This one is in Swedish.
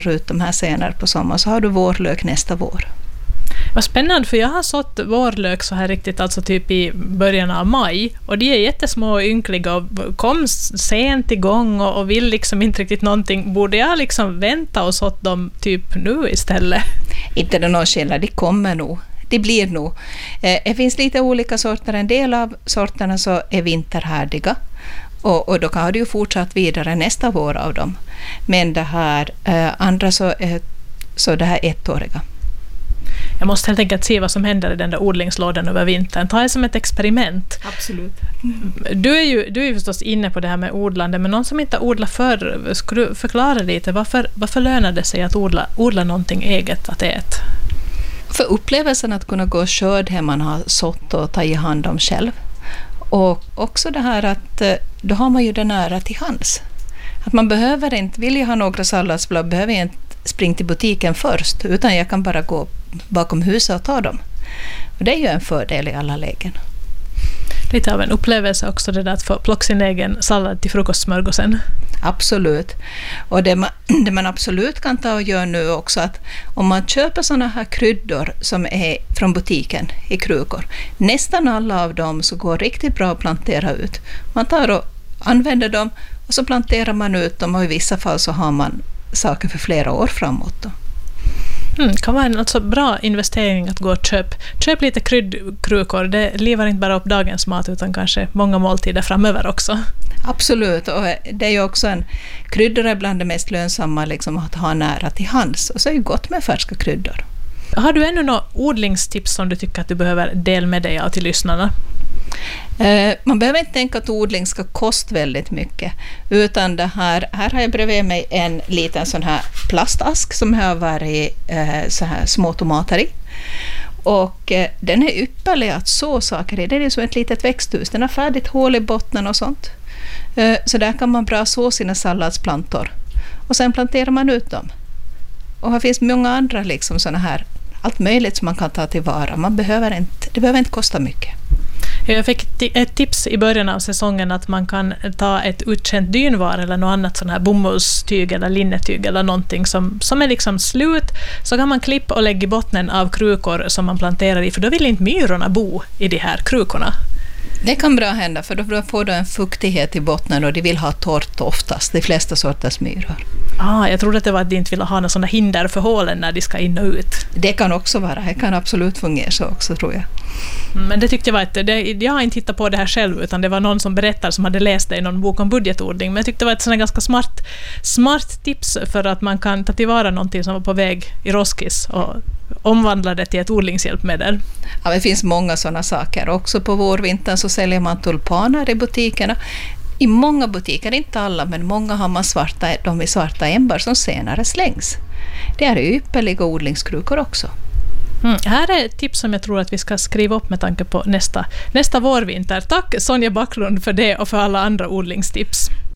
ut de här senare på sommaren, så har du vårlök nästa vår. Vad spännande, för jag har sått vårlök så här riktigt, alltså typ i början av maj, och de är jättesmå och ynkliga och kom sent igång och vill liksom inte riktigt någonting. Borde jag liksom vänta och sått dem typ nu istället? Inte det någon skillnad, de kommer nog. Det blir nog. Det finns lite olika sorter. En del av sorterna så är vinterhärdiga. Och då kan du ju fortsatt vidare nästa vår av dem. Men det här andra så det här ettåriga. Jag måste helt enkelt se vad som händer i den där odlingslådan över vintern. Ta det som ett experiment. Absolut. Du är ju förstås inne på det här med odlande, men någon som inte odlar förr, skulle du förklara lite, varför lönar det sig att odla någonting eget att äta? För upplevelsen att kunna gå och skörd hemma man har sått och ta i hand om själv. Och också det här att då har man ju det nära till hands. Att man behöver inte, vill jag ha några salladsblad, behöver jag inte springa till butiken först, utan jag kan bara gå bakom huset och ta dem. Och det är ju en fördel i alla lägen. Lite av en upplevelse också det där att få plocka sin egen sallad till frukostsmörgåsen. Absolut. Och det man absolut kan ta och göra nu också, att om man köper såna här kryddor som är från butiken i krukor, nästan alla av dem så går riktigt bra att plantera ut. Man tar och använder dem och så planterar man ut dem, och i vissa fall så har man saker för flera år framåt då. Kan vara en alltså bra investering att gå och köp lite kryddkrukor. Det lever inte bara upp dagens mat utan kanske många måltider framöver också. Absolut, och det är ju också kryddor är bland det mest lönsamma liksom, att ha nära till hands, och så är det gott med färska kryddor. Har du ännu några odlingstips som du tycker att du behöver dela med dig av till lyssnarna? Man behöver inte tänka att odling ska kosta väldigt mycket, utan det här har jag bredvid mig en liten sån här plastask som har varit så här små tomater i, och den är ypperlig att så saker i. Det är som ett litet växthus, den har färdigt hål i botten och sånt, så där kan man bra så sina salladsplantor och sen planterar man ut dem. Och här finns många andra liksom såna här, allt möjligt som man kan ta tillvara. Det behöver inte kosta mycket. Jag fick ett tips i början av säsongen att man kan ta ett utkänt dynvar eller något annat sån här bomullstyg eller linnetyg eller någonting som är liksom slut, så kan man klippa och lägga i botten av krukor som man planterar i, för då vill inte myrorna bo i de här krukorna. Det kan bra hända, för då får du en fuktighet i botten och de vill ha torrt oftast, de flesta sorters myror. Jag trodde att det var att de inte ville ha några sådana hinder för hålen när de ska in och ut. Det kan också vara, det kan absolut fungera så också, tror jag. Men det tyckte jag var jag har inte hittat på det här själv, utan det var någon som berättade som hade läst det i någon bok om budgetodling, men jag tyckte det var ett sådant ganska smart tips för att man kan ta tillvara någonting som var på väg i roskis och omvandla det till ett odlingshjälpmedel. Ja, det finns många sådana saker. Också på vårvintern så säljer man tulpaner i butikerna. I många butiker, inte alla, men många har man de i svarta ämbar som senare slängs. Det är ypperliga odlingskrukor också. Här är ett tips som jag tror att vi ska skriva upp med tanke på nästa vårvinter. Tack Sonja Backlund för det och för alla andra odlingstips.